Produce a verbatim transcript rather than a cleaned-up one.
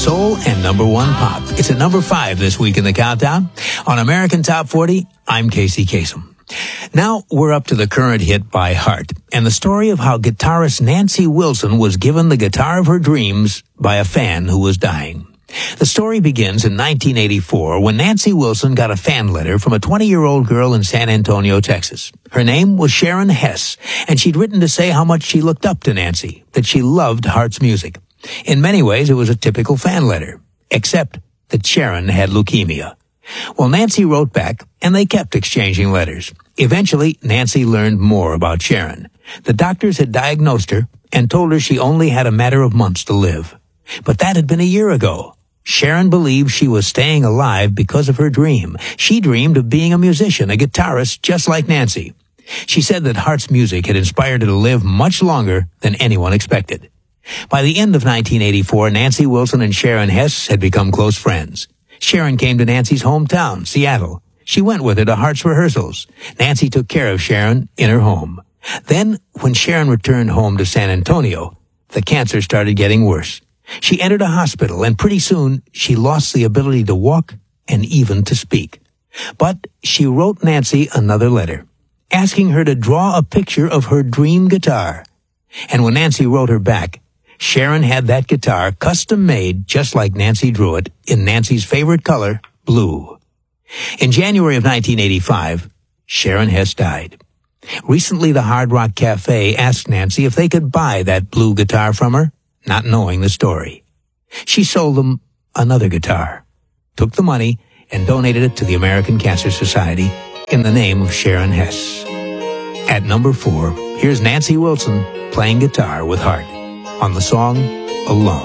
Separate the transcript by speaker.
Speaker 1: soul and number one pop. It's at number five this week in the countdown. On American Top forty, I'm Casey Kasem. Now we're up to the current hit by Heart, and the story of how guitarist Nancy Wilson was given the guitar of her dreams by a fan who was dying. The story begins in nineteen eighty-four when Nancy Wilson got a fan letter from a twenty-year-old girl in San Antonio, Texas. Her name was Sharon Hess, and she'd written to say how much she looked up to Nancy, that she loved Heart's music. In many ways, it was a typical fan letter, except that Sharon had leukemia. Well, Nancy wrote back, and they kept exchanging letters. Eventually, Nancy learned more about Sharon. The doctors had diagnosed her and told her she only had a matter of months to live. But that had been a year ago. Sharon believed she was staying alive because of her dream. She dreamed of being a musician, a guitarist, just like Nancy. She said that Heart's music had inspired her to live much longer than anyone expected. By the end of nineteen eighty-four, Nancy Wilson and Sharon Hess had become close friends. Sharon came to Nancy's hometown, Seattle. She went with her to Heart's rehearsals. Nancy took care of Sharon in her home. Then, when Sharon returned home to San Antonio, the cancer started getting worse. She entered a hospital, and pretty soon she lost the ability to walk and even to speak. But she wrote Nancy another letter, asking her to draw a picture of her dream guitar. And when Nancy wrote her back, Sharon had that guitar custom-made just like Nancy drew it, in Nancy's favorite color, blue. In January of nineteen eighty-five, Sharon Hess died. Recently, the Hard Rock Cafe asked Nancy if they could buy that blue guitar from her, not knowing the story. She sold them another guitar, took the money, and donated it to the American Cancer Society in the name of Sharon Hess. At number four, here's Nancy Wilson playing guitar with Heart on the song Alone.